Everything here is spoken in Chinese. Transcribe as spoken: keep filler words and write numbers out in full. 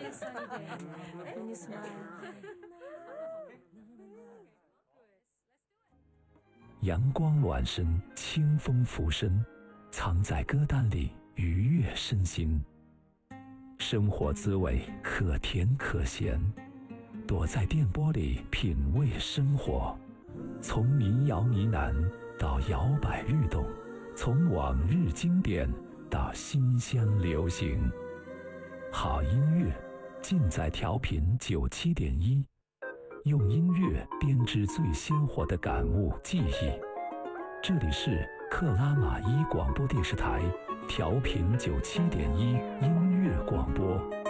When you smile. 阳光暖身，清风拂身，藏在歌单里，愉悦身心。生活滋味可甜可咸，躲在电波里品味生活。从民谣呢喃到摇摆律动，从往日经典到新鲜流行。好音乐尽在调频九七点一，用音乐编织最鲜活的感悟记忆。这里是克拉玛依广播电视台调频九七点一音乐广播。